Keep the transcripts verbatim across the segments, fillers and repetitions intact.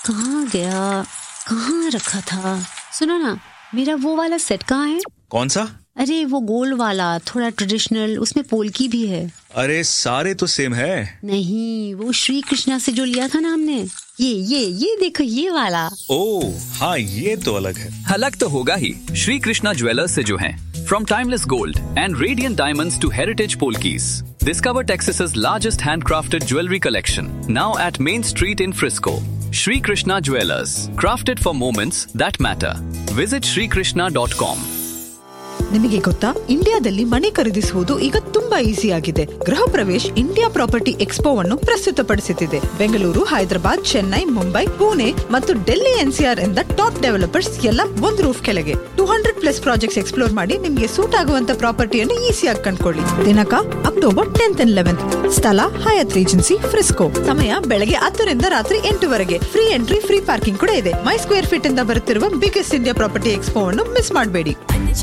कहाँ गया, कहाँ रखा था? सुनो ना, मेरा वो वाला सेट कहाँ है? कौन सा? अरे वो गोल वाला, थोड़ा ट्रेडिशनल, उसमें पोल्की भी है। अरे सारे तो सेम है। नहीं, वो श्री कृष्णा से जो लिया था ना हमने, ये ये ये देखो ये वाला। ओह हाँ, ये तो अलग है। अलग तो होगा ही, श्री कृष्णा ज्वेलर्स से जो है। From timeless gold and radiant diamonds to heritage polkis, discover Texas's largest handcrafted jewelry collection. Now at Main Street in Frisco. Shri Krishna Jewelers, crafted for moments that matter. Visit shri krishna dot com. ನಿಮಗೆ ಗೊತ್ತಾ, ಇಂಡಿಯಾದಲ್ಲಿ ಮನೆ ಖರೀದಿಸುವುದು ಈಗ ತುಂಬಾ easy ಆಗಿದೆ. ಗೃಹ Pravesh India property ಎಕ್ಸ್ಪೋವನ್ನು ಪ್ರಸ್ತುತಪಡಿಸುತ್ತಿದೆ. Bengaluru, Hyderabad, Chennai, Mumbai, Pune ಮತ್ತು ಡೆಲ್ಲಿ ಎನ್ಸಿಆರ್ ಇಂದ ಟಾಪ್ ಡೆವಲಪರ್ಸ್ ಎಲ್ಲ ಒಂದು ರೂಫ್ ಕೆಳಗೆ two hundred plus projects explore ಮಾಡಿ ನಿಮಗೆ ಸೂಟ್ ಆಗುವಂತ ಪ್ರಾಪರ್ಟಿಯನ್ನು ಈಸಿಯಾಗಿ ಕಂಡುಕೊಳ್ಳಿ. ದಿನಾಂಕ ಅಕ್ಟೋಬರ್ ಟೆಂತ್ ಅಂಡ್ ಲೆವೆಂತ್. ಸ್ಥಳ ಹಯಾತ್ ರಿಜೆನ್ಸಿ ಫ್ರಿಸ್ಕೋ. ಸಮಯ ಬೆಳಗ್ಗೆ ಹತ್ತರಿಂದ ರಾತ್ರಿ ಎಂಟುವರೆಗೆ. ಫ್ರೀ ಎಂಟ್ರಿ, ಫ್ರೀ ಪಾರ್ಕಿಂಗ್ ಕೂಡ ಇದೆ. ಮೈ ಸ್ಕ್ವೇರ್ ಫೀಟ್ ಇಂದ ಬರುತ್ತಿರುವ ಬಿಗ್ಗೆಸ್ಟ್ ಇಂಡಿಯಾ ಪ್ರಾಪರ್ಟಿ ಎಕ್ಸ್ಪೋವನ್ನು ಮಿಸ್ ಮಾಡಬೇಡಿ.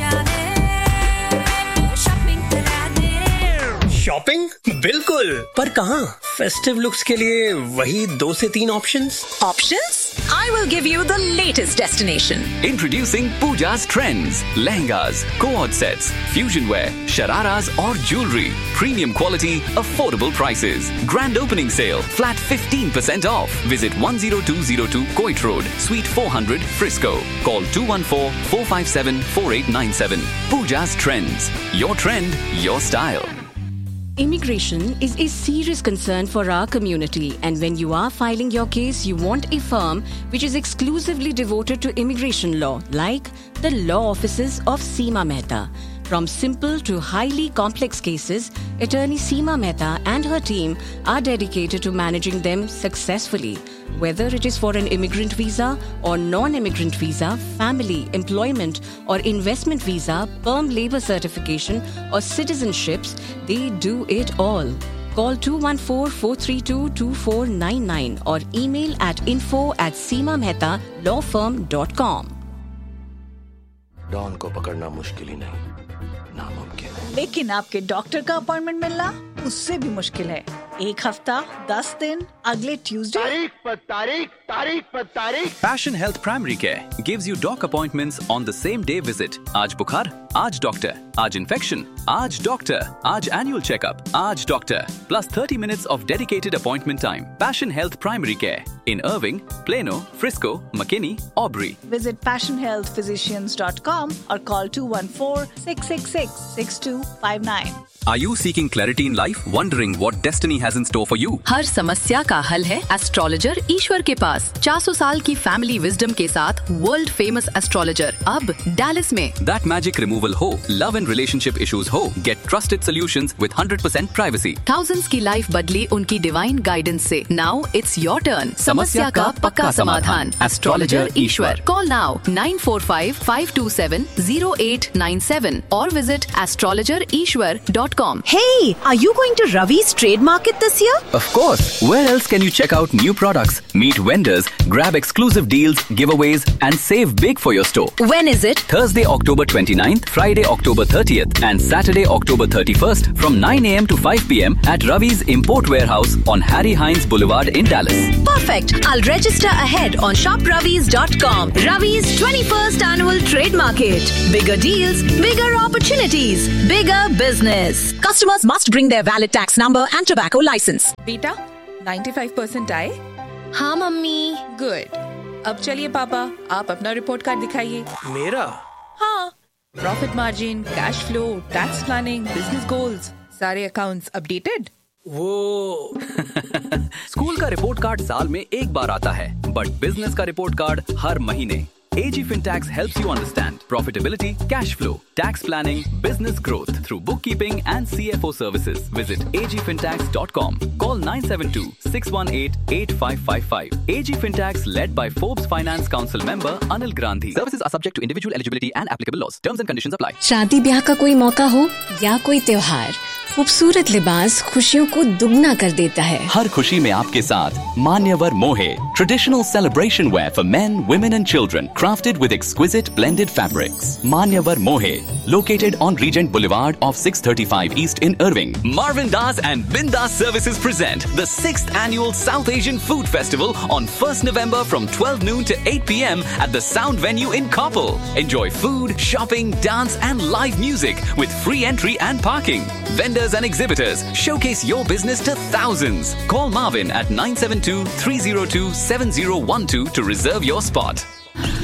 शॉपिंग बिल्कुल, पर कहाँ? फेस्टिव लुक्स के लिए वही दो से तीन options. Options? I will give you the latest destination. Introducing Pooja's Trends. Lehengas, co-ord sets, fusion wear, shararas और jewelry. Premium quality, affordable prices. Grand opening sale, flat fifteen percent off. Visit one zero two zero two Coit Road, Suite four hundred, Frisco. Call two one four, four five seven, four eight nine seven. Pooja's Trends. Your trend, your style. Immigration is a serious concern for our community, and when you are filing your case, you want a firm which is exclusively devoted to immigration law, like the law offices of Seema Mehta. From simple to highly complex cases, attorney Seema Mehta and her team are dedicated to managing them successfully. Whether it is for an immigrant visa or non-immigrant visa, family, employment or investment visa, perm labor certification or citizenships, they do it all. Call two one four, four three two, two four nine nine or email at info at seema mehta law firm dot com. Don को पकड़ना मुश्किल ही नहीं, नामुमकिन है। लेकिन आपके doctor का appointment मिलना उससे भी मुश्किल है। एक हफ्ता, दस दिन, अगले ट्यूसडे। तारीख पर तारीख, तारीख पर तारीख। Passion Health Primary Care gives you doc appointments on the same day visit. आज बुखार, आज डॉक्टर. आज infection, आज डॉक्टर. आज annual checkup, आज doctor. Plus thirty minutes of dedicated appointment time. Passion Health Primary Care in Irving, Plano, Frisco, McKinney, Aubrey. Visit passion health physicians dot com or call two one four, six six six, six two five nine. Are you seeking clarity in life? Wondering what destiny has in store for you? हर समस्या का हल है astrologer ईश्वर के पास। चार सौ साल की family wisdom के साथ वर्ल्ड फेमस एस्ट्रोलॉजर अब डैलस में। That magic removal हो, love and relationship issues हो, get trusted solutions with one hundred percent privacy. Thousands की लाइफ बदली उनकी डिवाइन गाइडेंस से। Now it's your turn. समस्या का पक्का समाधान। Astrologer Ishwar. Call now nine four five, five two seven, zero eight nine seven or visit astrologer ishwar dot com. Hey, are you going to Ravi's trade market this year? Of course. Where else can you check out new products, meet vendors, grab exclusive deals, giveaways, and save big for your store? When is it? Thursday, October twenty-ninth, Friday, October thirtieth, and Saturday, October thirty-first from nine a m to five p m at Ravi's Import Warehouse on Harry Hines Boulevard in Dallas. Perfect. I'll register ahead on shop ravis dot com. Ravi's twenty-first annual trade market. Bigger deals, bigger opportunities, bigger business. Customers must bring their valid tax number and tobacco license. बेटा, ninety-five percent आए? हाँ mummy. Good. अब चलिए पापा, आप अपना report card दिखाइए। मेरा? हाँ, profit margin, cash flow, tax planning, business goals, सारे अकाउंट्स अपडेटेड? वो स्कूल का रिपोर्ट कार्ड साल में एक बार आता है, बट बिजनेस का रिपोर्ट कार्ड हर महीने। A G Fintax helps you understand profitability, cash flow, tax planning, business growth through bookkeeping and C F O services. Visit a g fintax dot com. Call nine seven two, six one eight, eight five five five. A G Fintax led by Forbes Finance Council member Anil Grandhi. Services are subject to individual eligibility and applicable laws. Terms and conditions apply. शादी ब्याह का कोई मौका हो या कोई त्योहार, खूबसूरत लिबास खुशियों को दुगना कर देता है। हर खुशी में आपके साथ मान्यवर मोहे, traditional celebration where for main, women and children, crafted with exquisite blended fabrics. मान्यवर मोहे, located on Regent Boulevard of six thirty-five East in Irving. Marvin Das and Bindas Services present the sixth annual South Asian Food Festival on first November from twelve noon to eight p.m. at the Sound Venue in Koppal. Enjoy food, shopping, dance and live music with free entry and parking. Vendors and exhibitors showcase your business to thousands. Call Marvin at nine seven two, three zero two, seven zero one two to reserve your spot.